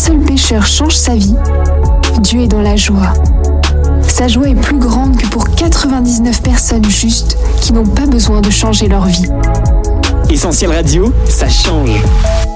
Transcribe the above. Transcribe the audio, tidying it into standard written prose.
seul pécheur change sa vie, Dieu est dans la joie. Sa joie est plus grande que pour 99 personnes justes qui n'ont pas besoin de changer leur vie. Essentiel Radio, ça change.